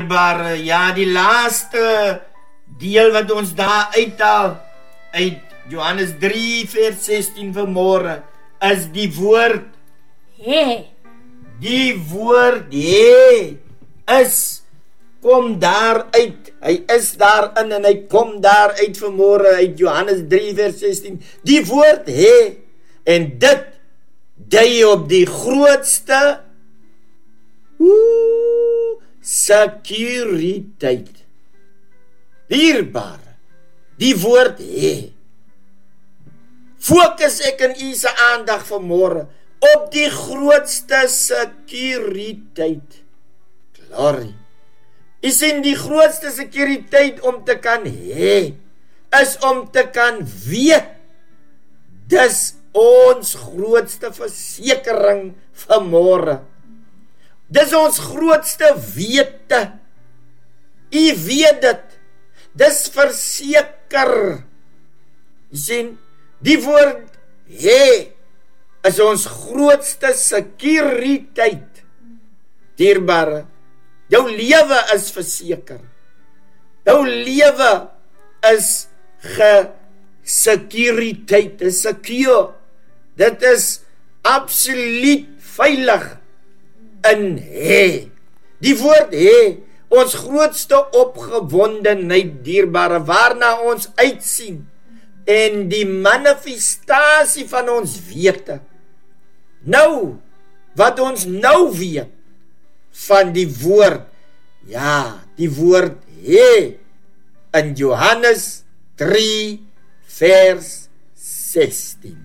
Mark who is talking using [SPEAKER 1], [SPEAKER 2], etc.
[SPEAKER 1] Maar ja, die laaste deel wat ons daar uithaal uit Johannes 3 vers 16 vanmorgen is die woord
[SPEAKER 2] He.
[SPEAKER 1] Die woord he kom daar uit. Hy is daarin en hy kom daar uit vanmorgen uit Johannes 3 vers 16. Die woord he, en dit dui op die grootste sekuriteit. Dierbare, die woord he. Fokus ek in u se aandag vanmorgen op die grootste sekuriteit. Glory. U sien, die grootste sekuriteit om te kan hê, is om te kan weet. Dis ons grootste versekering vanmorgen. Dis ons grootste wete. U weet dit. Dis verseker. U sien, die woord hê is ons grootste sekuriteit. Dierbare, jou lewe is verseker. Jou lewe is gesekuriteit, is secure. Dit is absoluut veilig in hê. Die woord hê, ons grootste opgewondenheid, dierbare, waarna ons uitsien, en die manifestasie van ons wete. Nou, wat ons nou weet, van die woord, ja, die woord hê, in Johannes 3 vers 16.